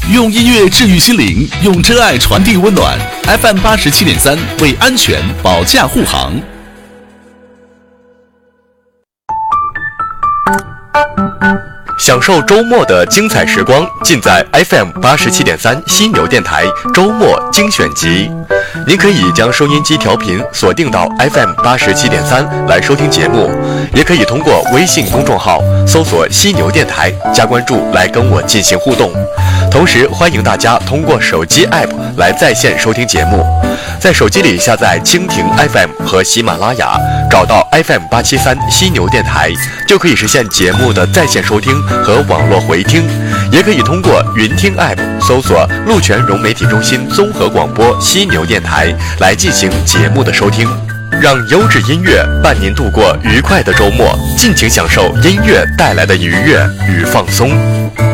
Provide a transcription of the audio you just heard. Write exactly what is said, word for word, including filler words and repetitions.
用音乐治愈心灵，用真爱传递温暖。F M 八十七点三为安全保驾护航。 享受周末的精彩时光，尽在 F M 八十七点三犀牛电台周末精选集。您可以将收音机调频锁定到 F M 八十七点三来收听节目，也可以通过微信公众号搜索犀牛电台加关注来跟我进行互动。同时欢迎大家通过手机 App 来在线收听节目，在手机里下载蜻蜓 F M 和喜马拉雅，找到 F M 八七三犀牛电台，就可以实现节目的在线收听和网络回听。也可以通过云听 App 搜索鹿泉融媒体中心综合广播犀牛电台来进行节目的收听。让优质音乐伴您度过愉快的周末，尽情享受音乐带来的愉悦与放松。